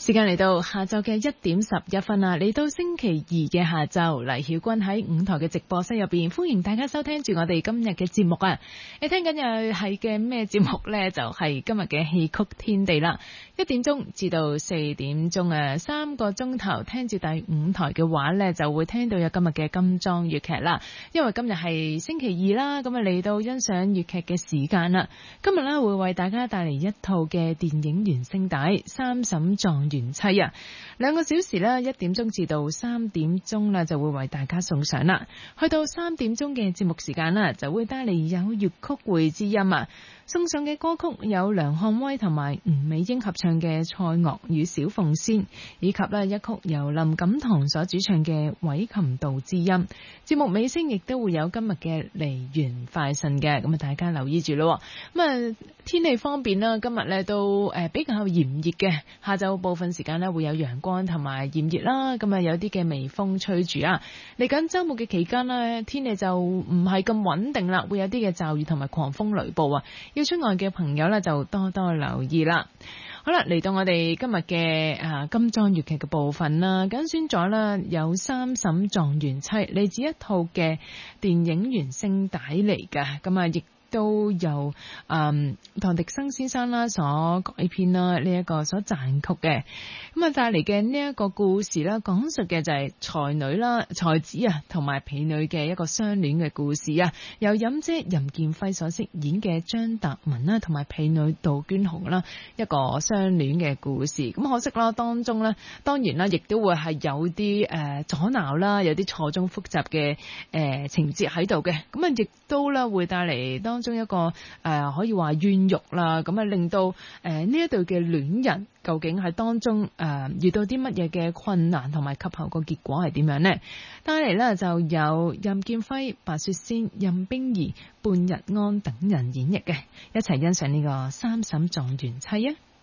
時間嚟到下晝嘅1:11啦，嚟到星期二嘅下晝，黎曉君喺5台嘅直播室入邊，歡迎大家收聽住我哋今日嘅節目啊！你聽緊又係嘅咩節目呢？就係今日嘅戲曲天地啦，1點鐘至到4點鐘啊，3個鐘頭聽住第5台嘅話呢，就會聽到有今日嘅金裝粵劇啦。因為今日係星期二啦，咁啊嚟到欣賞粵劇嘅時間啦。今日呢會為大家帶嚟一套嘅電影原聲帶《三嬸狀元妻》啊，2個小時啦，1點鐘至到3點鐘啦，就會為大家送上啦。去到3點鐘嘅節目時間啦，就會帶嚟有粵曲會之音啊。送上嘅歌曲有梁漢威同埋吳美英合唱嘅《蔡鍔與小鳳仙》，以及呢一曲由林錦堂所主唱嘅《毀琴道之音》。節目尾聲亦都會有今日嘅梨園快訊嘅，咁啊大家留意住咯。咁啊天氣方面啦，今日呢都比較炎熱嘅，下晝部分時間呢會有陽光同埋炎熱啦，咁啊有啲嘅微風吹住啊。嚟緊週末嘅期間呢，天氣就唔係咁穩定啦，會有啲嘅驟雨同埋狂風雷暴啊。要出外嘅朋友呢，就多多留意啦。好啦，嚟到我哋今日嘅金裝粵劇嘅部分啦，揀選咗啦有《三嬸狀元妻》，嚟自一套嘅電影原聲帶嚟㗎，咁啊亦都由唐迪生先生啦所改編啦呢一個所撰曲嘅，咁啊帶嚟嘅呢一個故事啦，講述嘅就係才女啦、才子啊同埋婢女嘅一個相戀嘅故事啊，由任姐任劍輝所飾演嘅張達文啦同埋婢女杜娟紅啦一個相戀嘅故事。咁可惜啦，當中呢當然啦亦都會係有啲阻撓啦，有啲錯綜複雜嘅情節喺度嘅，咁啊亦都咧會帶嚟當中一個可以話怨辱啦，咁啊令到呢一對嘅戀人究竟喺當中遇到啲乜嘢嘅困難，同埋及後個結果係點樣呢？帶嚟呢就有任劍輝、白雪仙、任冰兒、半日安等人演繹嘅，一齊欣賞呢個《三嬸狀元妻》啊！